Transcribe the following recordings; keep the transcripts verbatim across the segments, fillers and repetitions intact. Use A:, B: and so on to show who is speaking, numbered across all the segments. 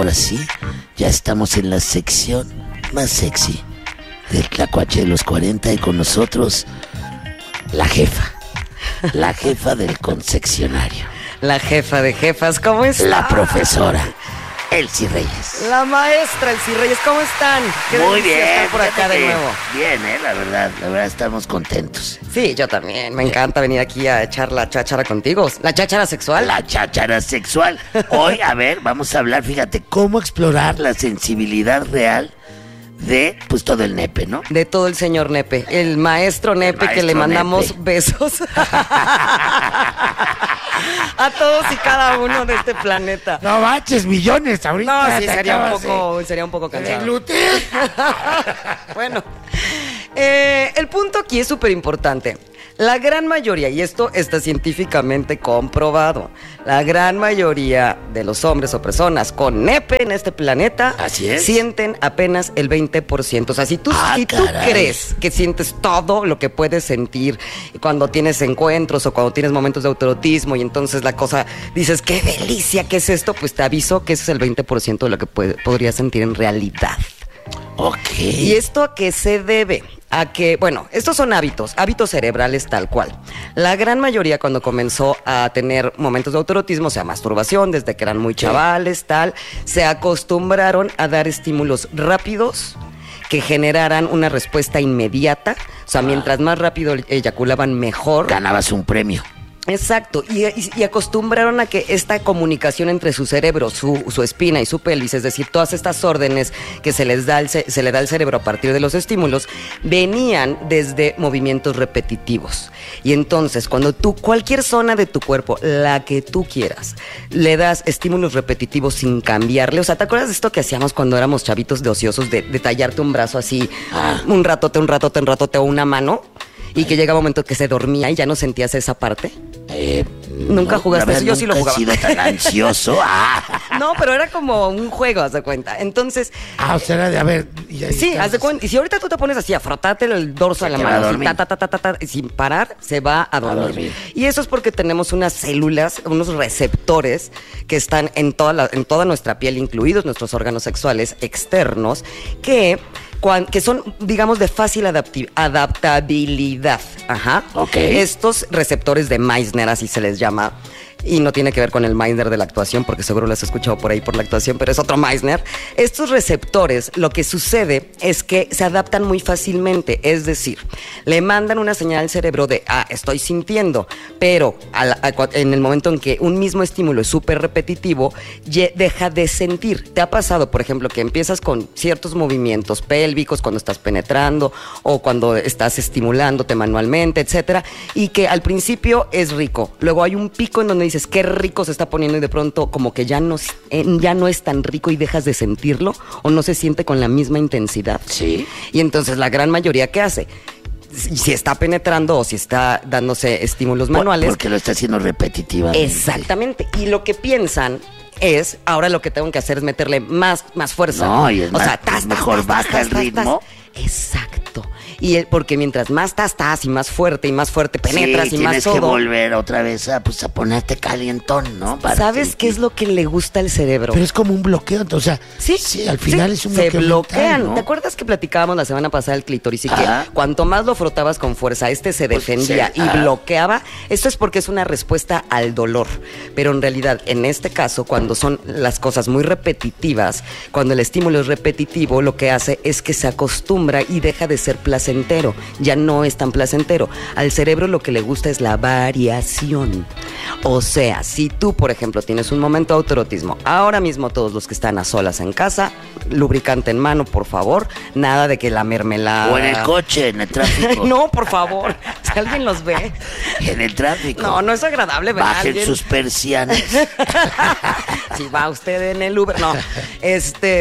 A: ahora sí, ya estamos en la sección más sexy del Tlacuache de los cuarenta y con nosotros la jefa, la jefa del concesionario.
B: La jefa de jefas, ¿cómo está?
A: La profesora Elsie Reyes.
B: La maestra Elsie Reyes, ¿cómo están? Qué
A: Muy
B: delicia
A: bien,
B: estar por acá de
A: bien,
B: nuevo.
A: Bien, eh, la verdad, la verdad estamos contentos.
B: Sí, yo también, me encanta venir aquí a echar la cháchara contigo. ¿La cháchara sexual?
A: La cháchara sexual. Hoy, a ver, vamos a hablar, fíjate, cómo explorar la sensibilidad real de, pues, todo el nepe, ¿no?
B: De todo el señor Nepe, el maestro Nepe,
A: maestro
B: que le mandamos
A: Nepe.
B: besos a todos y cada uno de este planeta.
C: No manches, millones ahorita.
B: No, sí,
C: te
B: sería un
C: acabas
B: poco, sería un poco
C: de- de
B: cansado.
C: gluten.
B: Bueno, eh, el punto aquí es súper importante. La gran mayoría, y esto está científicamente comprobado, la gran mayoría de los hombres o personas con nepe en este planeta
A: Así es.
B: sienten apenas el veinte por ciento. O sea, si tú,
A: Ah,
B: si tú
A: caray.
B: crees que sientes todo lo que puedes sentir cuando tienes encuentros o cuando tienes momentos de autoerotismo y entonces la cosa dices, qué delicia, ¿qué es esto? Pues te aviso que ese es el veinte por ciento de lo que puede- podrías sentir en realidad.
A: Ok.
B: ¿Y esto a qué se debe? A que, bueno, estos son hábitos, hábitos cerebrales tal cual. La gran mayoría cuando comenzó a tener momentos de autoerotismo, o sea, masturbación, desde que eran muy chavales, tal, se acostumbraron a dar estímulos rápidos que generaran una respuesta inmediata. O sea, mientras más rápido eyaculaban, mejor.
A: Ganabas un premio.
B: Exacto, y, y- y acostumbraron a que esta comunicación entre su cerebro, su, su espina y su pelvis, es decir, todas estas órdenes que se les da al ce- se le da al cerebro a partir de los estímulos, venían desde movimientos repetitivos. Y entonces, cuando tú, cualquier zona de tu cuerpo, la que tú quieras, le das estímulos repetitivos sin cambiarle, o sea, ¿te acuerdas de esto que hacíamos cuando éramos chavitos de ociosos, de, de tallarte un brazo así,
A: Ah.
B: un ratote, un ratote, un ratote o una mano? Y que llega un momento que se dormía y ya no sentías esa parte.
A: Eh,
B: ¿Nunca
A: no,
B: jugaste
A: la
B: eso?
A: verdad,
B: Yo sí lo
A: nunca
B: jugaba.
A: he sido tan ansioso. Ah.
B: No, pero era como un juego, haz de cuenta. Entonces,
C: Ah, o sea, era de, a ver. Y ahí
B: sí,
C: estás.
B: haz de cuenta. Y si ahorita tú te pones así a frotarte el dorso de la
A: te va a
B: mano, así,
A: dormir.
B: ta, ta, ta, ta, ta, ta, sin parar, se va a dormir.
A: dormir.
B: Y eso es porque tenemos unas células, unos receptores que están en toda, la- en toda nuestra piel, incluidos nuestros órganos sexuales externos, que... cuan- que son, digamos, de fácil adapti- adaptabilidad. Ajá.
A: Ok.
B: Estos receptores de Meissner, así se les llama, y no tiene que ver con el Meissner de la actuación, porque seguro lo has escuchado por ahí por la actuación, pero es otro Meissner. Estos receptores, lo que sucede es que se adaptan muy fácilmente, es decir, le mandan una señal al cerebro de, ah, estoy sintiendo, pero a la- a cua- en el momento en que un mismo estímulo es súper repetitivo, ye- deja de sentir. ¿Te ha pasado, por ejemplo, que empiezas con ciertos movimientos pélvicos cuando estás penetrando o cuando estás estimulándote manualmente, etcétera, y que al principio es rico, luego hay un pico en donde dices, qué rico se está poniendo y de pronto como que ya no, s- eh, ya no es tan rico y dejas de sentirlo o no se siente con la misma intensidad?
A: Sí.
B: Y entonces la gran mayoría, ¿qué hace? Si si está penetrando o si está dándose estímulos
A: Por-
B: manuales.
A: Porque lo está haciendo repetitivamente.
B: Exactamente. Y lo que piensan es, ahora lo que tengo que hacer es meterle más, más fuerza.
A: No, y es
B: o
A: más-
B: sea,
A: es
B: tas, tas,
A: mejor
B: tas,
A: baja
B: tas,
A: el
B: tas, tas.
A: ritmo.
B: Exacto. Y el- porque mientras más tas, tas y más fuerte y más fuerte penetras
A: Sí,
B: y más
A: tienes
B: todo.
A: que volver otra vez a, pues, a ponerte calientón, ¿no? Para
B: ¿Sabes
A: sentir.
B: qué es lo que le gusta al cerebro?
C: Pero es como un bloqueo. O sea, sí, al final
B: sí,
C: es un
B: se
C: bloqueo.
B: bloquean.
C: mental, ¿no?
B: ¿Te acuerdas que platicábamos la semana pasada el clítoris y que
A: Ajá.
B: cuanto más lo frotabas con fuerza, este se
A: Pues,
B: defendía
A: sí,
B: y
A: ajá.
B: bloqueaba? Esto es porque es una respuesta al dolor. Pero en realidad, en este caso, cuando son las cosas muy repetitivas, cuando el estímulo es repetitivo, lo que hace es que se acostumbra y deja de ser placentero. Ya no es tan placentero. Al cerebro lo que le gusta es la variación. O sea, si tú, por ejemplo, tienes un momento de autoerotismo, ahora mismo todos los que están a solas en casa, lubricante en mano, por favor, nada de que la mermelada...
A: O en el coche, en el tráfico.
B: No, por favor, si alguien los ve.
A: En el tráfico.
B: No, no es agradable ver a
A: Bajen
B: alguien.
A: sus persianas.
B: Si va usted en el Uber, no. Este,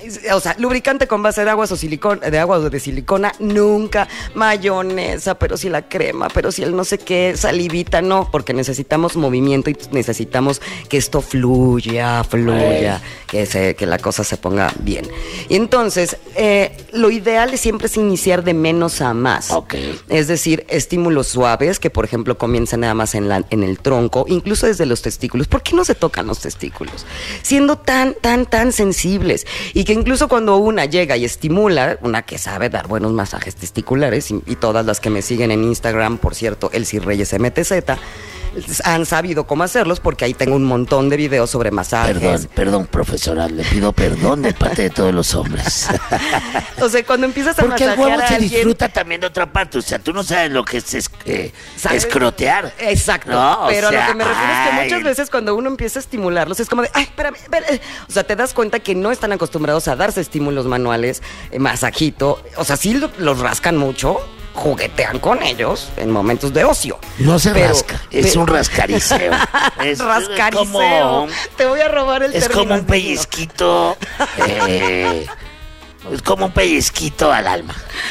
B: O sea, lubricante con base de aguas o silicona, de agua o de silicona, nunca. Mayonesa, pero si la crema, pero si el no sé qué, salivita, no, porque necesitamos movimiento y necesitamos que esto fluya, fluya, que, se, que la cosa se ponga bien. Y entonces, eh, lo ideal es siempre es iniciar de menos a más.
A: Ok.
B: Es decir, estímulos suaves, que por ejemplo comienzan nada más en, la, en el tronco, incluso desde los testículos. ¿Por qué no se tocan los testículos? Siendo tan, tan, tan sensibles. Y que incluso cuando una llega y estimula, una que sabe dar buenos masajes testiculares, y, y todas las que me siguen en Instagram, por cierto, Elsie Reyes M T Z, han sabido cómo hacerlos porque ahí tengo un montón de videos sobre masajes.
A: Perdón, perdón, profesora, le pido perdón de parte de todos los hombres.
B: O sea, cuando empiezas a
A: porque el
B: masajear
A: huevo
B: a
A: se
B: alguien,
A: disfruta también de otra parte, o sea, tú no sabes lo que es, es eh,
B: ¿sabes?
A: escrotear.
B: Exacto,
A: no,
B: pero
A: o sea,
B: a lo que me refiero es que
A: ay,
B: muchas veces cuando uno empieza a estimularlos es como de, ay, espérame, espérame. O sea, te das cuenta que no están acostumbrados a darse estímulos manuales, eh, masajito, o sea, sí lo- los rascan mucho, juguetean con ellos en momentos de ocio.
A: No se
B: Pero-
A: rasca, es
B: pero-
A: un rascariceo. Es,
B: Rascariceo.
A: Es como,
B: Te voy a robar el
A: es
B: término.
A: como un
B: digno.
A: pellizquito, eh, es como un pellizquito al alma.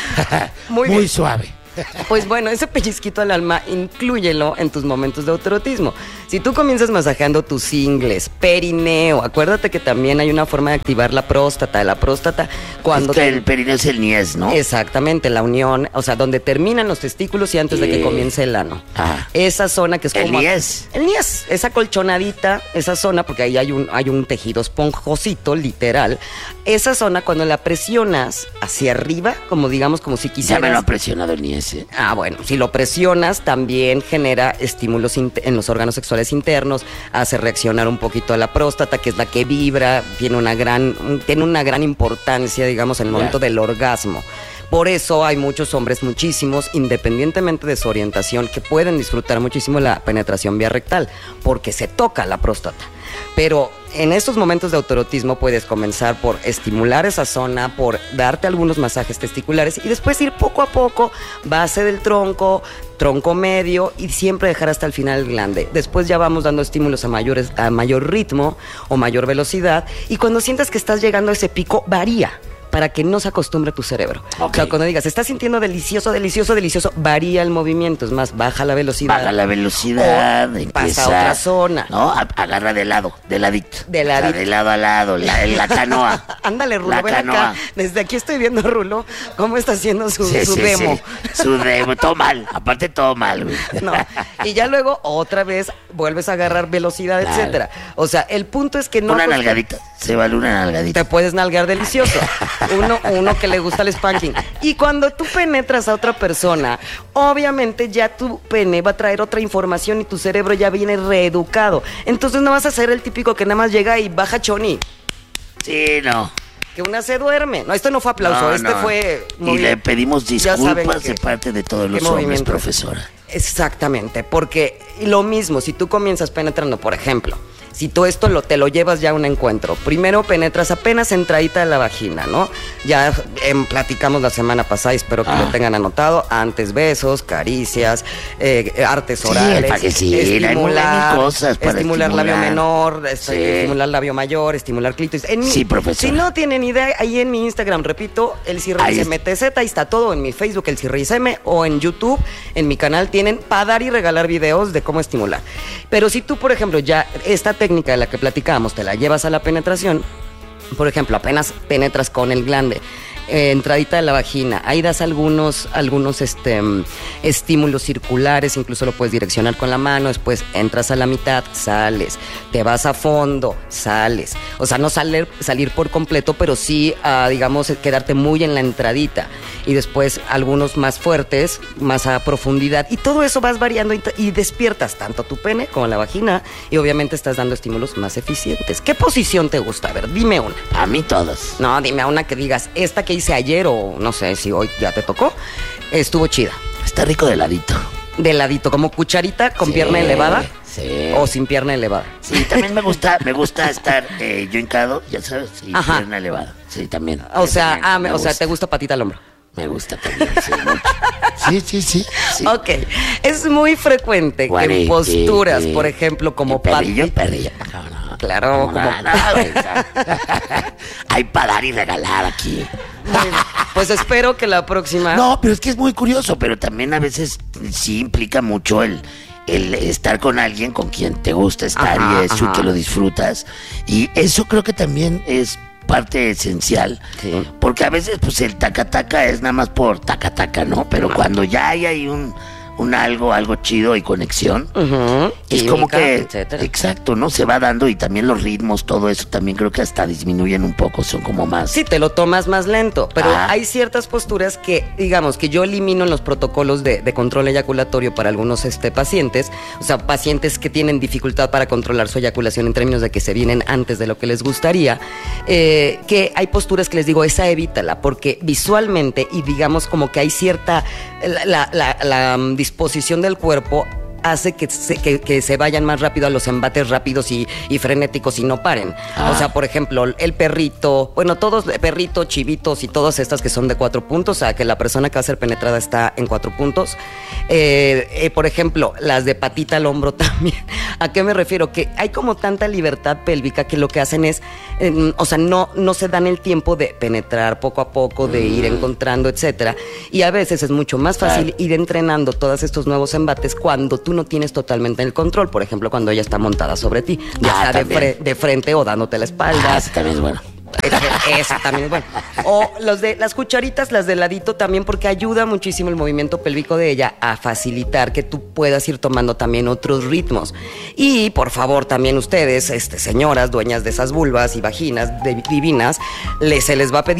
B: Muy
C: Muy
B: bien.
C: suave.
B: Pues bueno, ese pellizquito al alma, inclúyelo en tus momentos de autoerotismo. Si tú comienzas masajeando tus ingles, perineo, acuérdate que también hay una forma de activar la próstata. La próstata, cuando
A: Es que
B: te-
A: el perineo es el niés, ¿no?
B: Exactamente, la unión, o sea, donde terminan los testículos y antes de que
A: Eh,
B: comience el ano.
A: ah.
B: Esa zona que es
A: El
B: como...
A: niés.
B: El niés, esa colchonadita, esa zona, porque ahí hay un, hay un tejido esponjosito, literal. Esa zona, cuando la presionas hacia arriba, como digamos, como si
A: Ya
B: quisieras...
A: me lo ha presionado el niés, ¿eh?
B: Ah, bueno, si lo presionas también genera estímulos int- en los órganos sexuales internos, hace reaccionar un poquito a la próstata, que es la que vibra, tiene una gran, tiene una gran importancia, digamos, en el
A: Ya.
B: momento del orgasmo. Por eso hay muchos hombres, muchísimos, independientemente de su orientación, que pueden disfrutar muchísimo la penetración vía rectal, porque se toca la próstata. Pero en estos momentos de autoerotismo puedes comenzar por estimular esa zona, por darte algunos masajes testiculares y después ir poco a poco, base del tronco, tronco medio y siempre dejar hasta el final el glande. Después ya vamos dando estímulos a, mayores, a mayor ritmo o mayor velocidad y cuando sientas que estás llegando a ese pico, varía para que no se acostumbre tu cerebro.
A: Ok.
B: O sea, cuando digas, estás sintiendo delicioso, delicioso, delicioso, varía el movimiento, es más, baja la velocidad.
A: Baja la velocidad,
B: O
A: empieza,
B: pasa a otra zona.
A: No, a- agarra de lado, de ladito.
B: De
A: O
B: ladito.
A: sea, de lado a lado, la, la canoa.
B: Ándale, Rulo,
A: La
B: ven
A: canoa.
B: acá. Desde aquí estoy viendo a Rulo cómo está haciendo su,
A: Sí,
B: su
A: sí,
B: demo.
A: sí. Su demo, todo mal, aparte todo mal, güey.
B: No. Y ya luego otra vez vuelves a agarrar velocidad,
A: Claro.
B: etcétera. O sea, el punto es que no
A: Una
B: acostum-
A: nalgadita, se vale una nalgadita.
B: te puedes nalgar delicioso. Uno, uno que le gusta el spanking. Y cuando tú penetras a otra persona, obviamente ya tu pene va a traer otra información y tu cerebro ya viene reeducado. Entonces no vas a ser el típico que nada más llega y baja choni.
A: Sí, no.
B: Que una se duerme. No, esto no fue aplauso,
A: No,
B: este
A: no.
B: fue...
A: Y le pedimos
B: Ya saben
A: disculpas
B: que-
A: de parte de todos
B: qué
A: los hombres,
B: movimiento.
A: profesora.
B: Exactamente, porque lo mismo, si tú comienzas penetrando, por ejemplo, si tú esto lo, te lo llevas ya a un encuentro, primero penetras apenas entradita de la vagina, ¿no? Ya em, platicamos la semana pasada y espero que
A: Ah.
B: lo tengan anotado, antes besos, caricias, eh, eh, artes
A: Sí,
B: orales,
A: para que sí, hay
B: estimular,
A: mil cosas para
B: estimular labio
A: estimular.
B: menor, este,
A: Sí.
B: estimular labio mayor, estimular clítoris. En mi-
A: Sí, profesora.
B: Si no tienen idea, ahí en mi Instagram, repito, el
A: Ahí
B: Cirreyes
A: es-
B: M T Z, ahí está todo, en mi Facebook, el Cirreyes M, o en YouTube, en mi canal, tienen para dar y regalar videos de cómo estimular. Pero si tú, por ejemplo, ya esta técnica de la que platicamos, te la llevas a la penetración, por ejemplo, apenas penetras con el glande, eh, entradita de la vagina, ahí das algunos, algunos este, mm, estímulos circulares, incluso lo puedes direccionar con la mano, después entras a la mitad, sales, te vas a fondo, sales. O sea, no salir, salir por completo, pero sí, ah, digamos, quedarte muy en la entradita. Y después algunos más fuertes, más a profundidad. Y todo eso vas variando y, t- y despiertas tanto tu pene como la vagina. Y obviamente estás dando estímulos más eficientes. ¿Qué posición te gusta? A ver, dime una.
A: A mí todas.
B: No, dime a una que digas, esta que hice ayer o no sé si hoy ya te tocó, estuvo chida.
A: Está rico de ladito.
B: De ladito, como cucharita con
A: Sí,
B: pierna elevada
A: Sí.
B: o sin pierna elevada.
A: Sí, también me gusta, me gusta estar eh, yo hincado, ya sabes, y
B: Ajá.
A: pierna elevada. Sí, también.
B: O
A: Eso
B: sea,
A: también
B: ah,
A: me
B: me- o sea,
A: gusta.
B: te gusta patita al hombro.
A: Me gusta también, sí, mucho.
C: Sí, sí, sí.
A: Sí.
B: Ok, es muy frecuente que en
A: Juanete,
B: posturas,
A: eh,
B: por ejemplo, como
A: y perrillo,
B: patita.
A: perrillo. No, no.
B: Claro, como...
A: No, no, güey, o sea, hay para dar y regalar aquí.
B: Bueno, pues espero que la próxima...
A: No, pero es que es muy curioso, pero también a veces sí implica mucho el, el estar con alguien con quien te gusta estar
B: Ajá,
A: y eso,
B: ajá.
A: y que lo disfrutas. Y eso creo que también es parte esencial,
B: Sí.
A: porque a veces pues el taca-taca es nada más por taca-taca, ¿no? Pero cuando ya hay, hay un, un algo, algo chido y conexión,
B: Ujú,
A: es
B: química,
A: como que,
B: etcétera.
A: exacto, ¿no? Se va dando y también los ritmos, todo eso también creo que hasta disminuyen un poco, son como más...
B: Sí, te lo tomas más lento, pero
A: Ah.
B: hay ciertas posturas que, digamos, que yo elimino en los protocolos de, de control eyaculatorio para algunos este, pacientes, o sea, pacientes que tienen dificultad para controlar su eyaculación en términos de que se vienen antes de lo que les gustaría, eh, que hay posturas que les digo, esa evítala, porque visualmente y digamos como que hay cierta, la, la, la, la um, disposición del cuerpo hace que se, que, que se vayan más rápido a los embates rápidos y, y frenéticos y no paren.
A: Ah.
B: O sea, por ejemplo, el perrito, bueno, todos, perrito, chivitos y todas estas que son de cuatro puntos, o sea, que la persona que va a ser penetrada está en cuatro puntos. Eh, eh, por ejemplo, las de patita al hombro también. ¿A qué me refiero? Que hay como tanta libertad pélvica que lo que hacen es, eh, o sea, no, no se dan el tiempo de penetrar poco a poco, de ir encontrando, etcétera. Y a veces es mucho más fácil ir entrenando todos estos nuevos embates cuando tú no tienes totalmente el control. Por ejemplo, cuando ella está montada sobre ti, ya
A: Ah,
B: sea de,
A: también.
B: fre- de frente o dándote la espalda.
A: Ah, eso también es bueno.
B: Ese- Eso también es bueno. O los de las cucharitas, las de ladito también, porque ayuda muchísimo el movimiento pélvico de ella a facilitar que tú puedas ir tomando también otros ritmos. Y por favor, también ustedes, este, señoras, dueñas de esas vulvas y vaginas de- divinas, les, se les va a pedir